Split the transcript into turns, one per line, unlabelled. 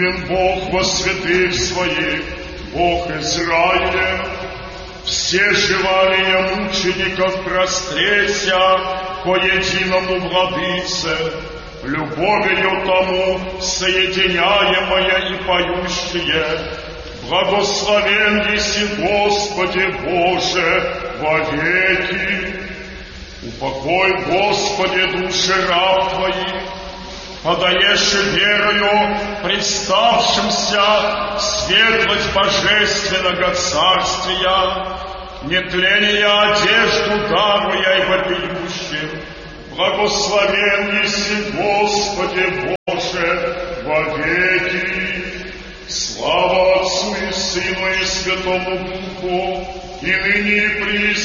Бог во святых своих, Бог Израиля, все желания мучеников простреся по единому владыце, любовью тому соединяемое и поющее, благословен еси Господи Боже вовеки. Упокой, Господи, души раб Твоих, подаешь верою представшимся светлость божественного царствия, нетление одежду даруя и вопиющим. Благословен еси, Господи Боже, вовеки. Слава Отцу и Сыну и Святому Духу, и ныне и присно.